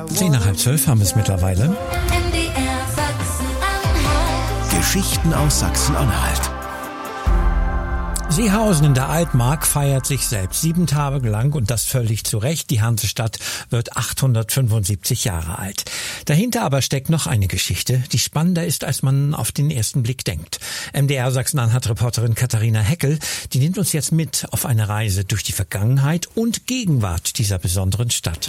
10:30 haben wir es mittlerweile. Geschichten aus Sachsen-Anhalt. Seehausen in der Altmark feiert sich selbst 7 Tage lang und das völlig zu Recht. Die Hansestadt wird 875 Jahre alt. Dahinter aber steckt noch eine Geschichte, die spannender ist, als man auf den ersten Blick denkt. MDR Sachsen-Anhalt-Reporterin Katharina Heckel, die nimmt uns jetzt mit auf eine Reise durch die Vergangenheit und Gegenwart dieser besonderen Stadt.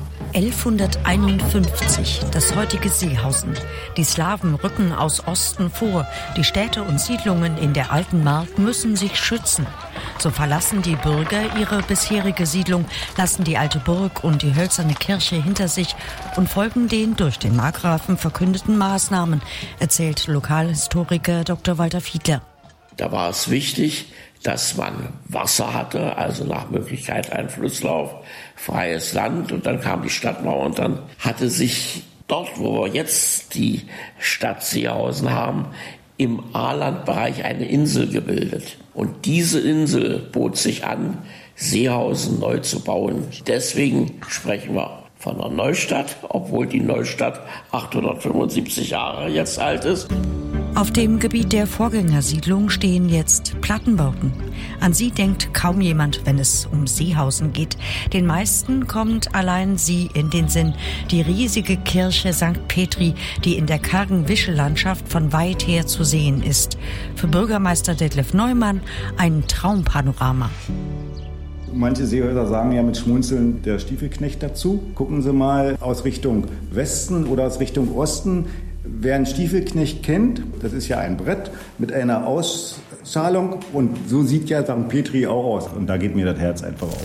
1151, das heutige Seehausen. Die Slawen rücken aus Osten vor. Die Städte und Siedlungen in der alten Mark müssen sich schützen. So verlassen die Bürger ihre bisherige Siedlung, lassen die alte Burg und die hölzerne Kirche hinter sich und folgen den durch den Markgrafen verkündeten Maßnahmen, erzählt Lokalhistoriker Dr. Walter Fiedler. Da war es wichtig, dass man Wasser hatte, also nach Möglichkeit ein Flusslauf, freies Land, und dann kam die Stadtmauer und dann hatte sich dort, wo wir jetzt die Stadt Seehausen haben, im Aalandbereich eine Insel gebildet. Und diese Insel bot sich an, Seehausen neu zu bauen. Deswegen sprechen wir von einer Neustadt, obwohl die Neustadt 875 Jahre jetzt alt ist. Auf dem Gebiet der Vorgängersiedlung stehen jetzt Plattenbauten. An sie denkt kaum jemand, wenn es um Seehausen geht. Den meisten kommt allein sie in den Sinn. Die riesige Kirche St. Petri, die in der kargen Wischellandschaft von weit her zu sehen ist. Für Bürgermeister Detlef Neumann ein Traumpanorama. Manche Seehäuser sagen ja mit Schmunzeln der Stiefelknecht dazu. Gucken Sie mal aus Richtung Westen oder aus Richtung Osten. Wer einen Stiefelknecht kennt, das ist ja ein Brett mit einer Ausschalung, und so sieht ja St. Petri auch aus. Und da geht mir das Herz einfach auf.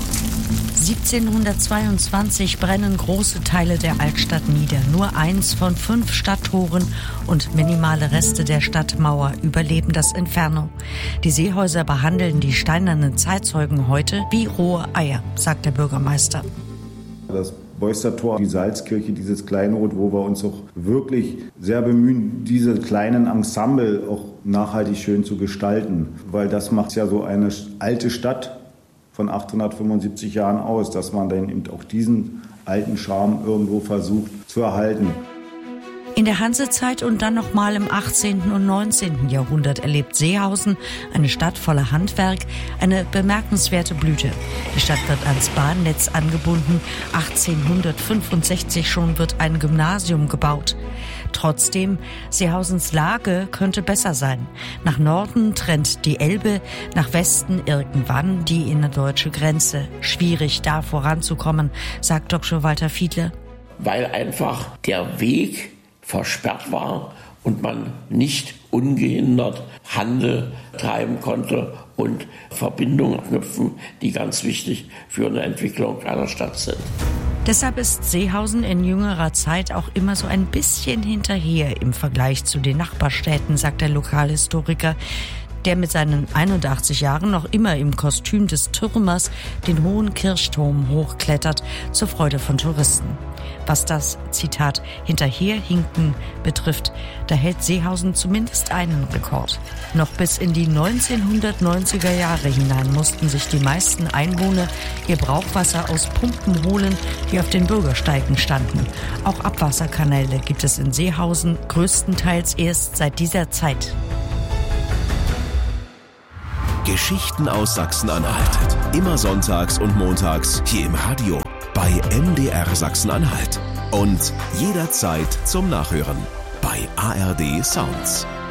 1722 brennen große Teile der Altstadt nieder. Nur 1 von 5 Stadttoren und minimale Reste der Stadtmauer überleben das Inferno. Die Seehäuser behandeln die steinernen Zeitzeugen heute wie rohe Eier, sagt der Bürgermeister. Das Beustertor, die Salzkirche, dieses Kleinod, wo wir uns auch wirklich sehr bemühen, diese kleinen Ensemble auch nachhaltig schön zu gestalten. Weil das macht ja so eine alte Stadt von 875 Jahren aus, dass man dann eben auch diesen alten Charme irgendwo versucht zu erhalten. In der Hansezeit und dann nochmal im 18. und 19. Jahrhundert erlebt Seehausen, eine Stadt voller Handwerk, eine bemerkenswerte Blüte. Die Stadt wird ans Bahnnetz angebunden. 1865 schon wird ein Gymnasium gebaut. Trotzdem, Seehausens Lage könnte besser sein. Nach Norden trennt die Elbe, nach Westen irgendwann die innerdeutsche Grenze. Schwierig, da voranzukommen, sagt Dr. Walter Fiedler. Weil einfach der Weg versperrt war und man nicht ungehindert Handel treiben konnte und Verbindungen knüpfen, die ganz wichtig für eine Entwicklung einer Stadt sind. Deshalb ist Seehausen in jüngerer Zeit auch immer so ein bisschen hinterher im Vergleich zu den Nachbarstädten, sagt der Lokalhistoriker, der mit seinen 81 Jahren noch immer im Kostüm des Türmers den hohen Kirchturm hochklettert, zur Freude von Touristen. Was das, Zitat, Hinterherhinken betrifft, da hält Seehausen zumindest einen Rekord. Noch bis in die 1990er Jahre hinein mussten sich die meisten Einwohner ihr Brauchwasser aus Pumpen holen, die auf den Bürgersteigen standen. Auch Abwasserkanäle gibt es in Seehausen größtenteils erst seit dieser Zeit. Geschichten aus Sachsen-Anhalt. Immer sonntags und montags hier im Radio bei MDR Sachsen-Anhalt. Und jederzeit zum Nachhören bei ARD Sounds.